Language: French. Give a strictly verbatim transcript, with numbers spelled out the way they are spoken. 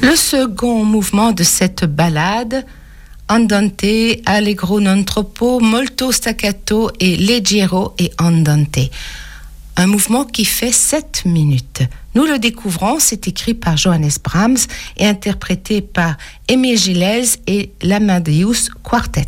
Le second mouvement de cette ballade, andante, allegro non troppo, molto staccato et leggero et andante. Un mouvement qui fait sept minutes. Nous le découvrons, c'est écrit par Johannes Brahms et interprété par Émile Gilels et l'Amadeus Quartet.